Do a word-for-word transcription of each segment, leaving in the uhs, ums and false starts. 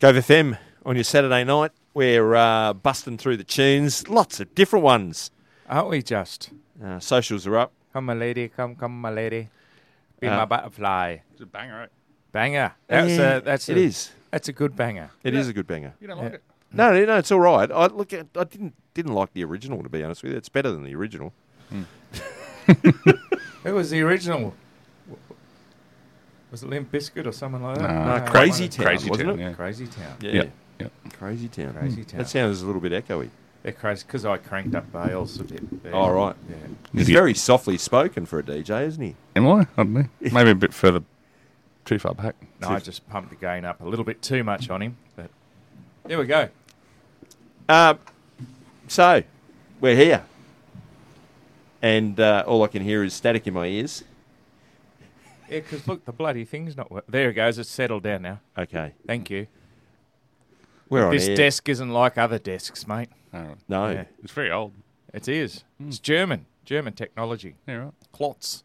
Gove F M on your Saturday night. We're uh, busting through the tunes. Lots of different ones. Aren't we just? Uh, socials are up. Come, my lady, come, come, my lady. Be Uh, my butterfly. It's a banger, right? Banger. That's Yeah, a, that's it a, is. That's a good banger. It Yeah. is a good banger. You don't like Yeah. it? No, no, no, it's all right. I look at. I didn't didn't like the original, to be honest with you. It's better than the original. Who was the original? Was it Limp Bizkit or someone like that? No, No, Crazy Town, Crazy wasn't Town, it? yeah. Crazy Town. Yeah, Yeah. yeah. Crazy Town. Crazy Town. That sounds a little bit echoey. They're crazy because I cranked up Bales a bit. there. All right. Yeah. He's Idiot. very softly spoken for a D J, isn't he? Am I? I don't know. Maybe a bit further, too far back. No, I just pumped the gain up a little bit too much on him. But there we go. Um, so, we're here. And uh, all I can hear is static in my ears. Yeah, because look, the bloody thing's not working. There it goes. It's settled down now. Okay. Thank you. We're on This air. desk isn't like other desks, mate. Oh, No. Yeah. it's very old. It is. It's German. German technology. Yeah, right. Klotz.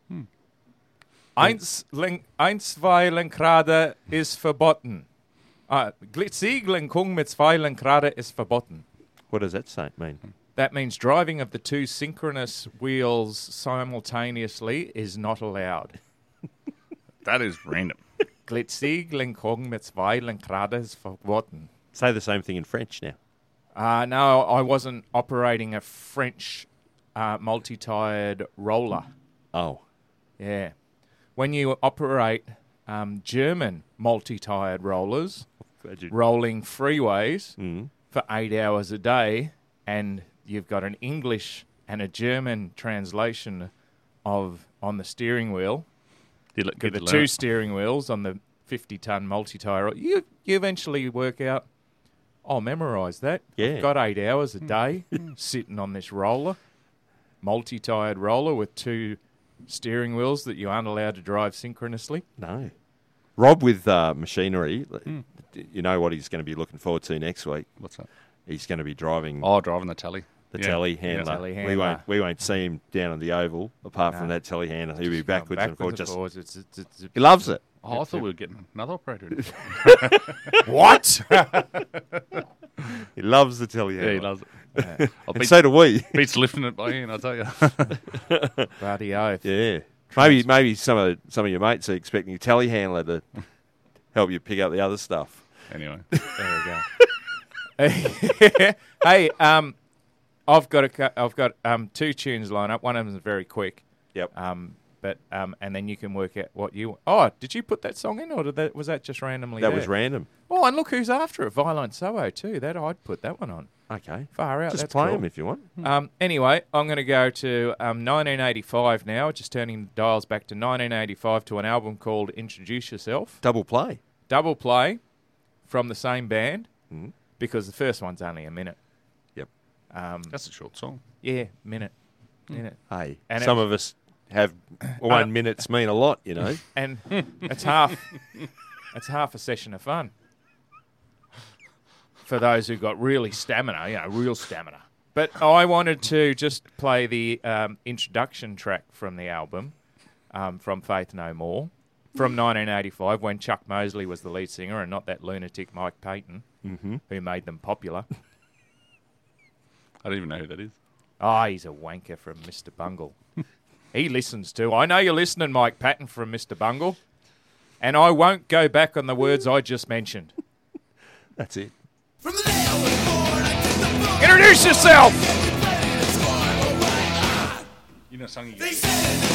Eins, len, eins, zwei Lenkrad ist verboten. Uh, Sieglenkung mit zwei Lenkrad ist verboten. What does that say mean? That means driving of the two synchronous wheels simultaneously is not allowed. That is random. Glitziglenkung mit zwei Lenkrad ist verboten. Say the same thing in French now. Uh, no, I wasn't operating a French uh, multi-tired roller. Oh. Yeah. When you operate um, German multi-tired rollers, Glad you- rolling freeways Mm. for eight hours a day, and you've got an English and a German translation of on the steering wheel, You look the good to two learn. steering wheels on the fifty-ton multi-tire, you, you eventually work out, I'll memorise that. Yeah. I've got eight hours a day sitting on this roller, multi-tired roller with two steering wheels that you aren't allowed to drive synchronously. No. Rob with uh, machinery, you know what he's going to be looking forward to next week? What's that? He's going to be driving Oh, driving the telly. the Yeah. telehandler. Telehandler. We won't we won't see him down on the oval apart from No. that telehandler. He'll be Just going backwards, and forwards. Just forwards. It's, it's, it's, he loves it. Oh, I thought we were getting another operator. in. what? He loves the telehandler. Yeah, he loves it. I'll And beat, so do we. beats lifting it by hand, I tell you. Bloody oath. Yeah. Maybe maybe some of some of your mates are expecting your telehandler to help you pick up the other stuff. Anyway, There we go. Hey, um, I've got a, cou- I've got um two tunes lined up. One of them is very quick. Yep. Um, but um, and then you can work out what you. Oh, did you put that song in, or did that was that just randomly? That there? was random. Oh, and look who's after it. Violent Soho too. That I'd put that one on. Okay. Far out. Just that's play cool. them if you want. Um, anyway, I'm going to go to um, nineteen eighty-five now, just turning the dials back to nineteen eighty-five to an album called Introduce Yourself. Double play. Double play from the same band, Mhm. because the first one's only a minute. Yep. Um, that's a short song. yeah, minute. Minute. Hey, And some it- of us have one minutes mean a lot, you know. And it's half it's half a session of fun. For those who've got really stamina, you know, real stamina. But I wanted to just play the um, introduction track from the album, um, from Faith No More, from nineteen eighty-five, when Chuck Mosley was the lead singer and not that lunatic Mike Payton, Mm-hmm. who made them popular. I don't even know who that is. Ah, he's a wanker from Mister Bungle. He listens too. I know you're listening, Mike Patton from Mister Bungle, and I won't go back on the words I just mentioned. That's it. From the day I was born, I took the book. Introduce yourself! You know, song you They said